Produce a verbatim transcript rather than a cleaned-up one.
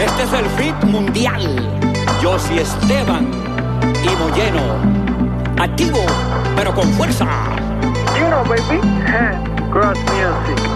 Este es el Fit Mundial. Josie Esteban y Moyeno. Activo, pero con fuerza. You know, baby. Cross music.